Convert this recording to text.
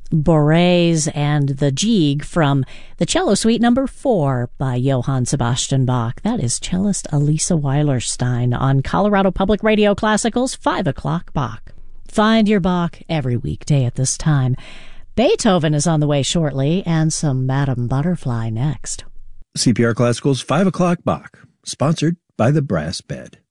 Borés and the Gigue from the Cello Suite No. 4 by Johann Sebastian Bach. That is cellist Elisa Weilerstein on Colorado Public Radio Classical's 5 o'clock Bach. Find your Bach every weekday at this time. Beethoven is on the way shortly, and some Madame Butterfly next. CPR Classical's 5 o'clock Bach, sponsored by the Brass Bed.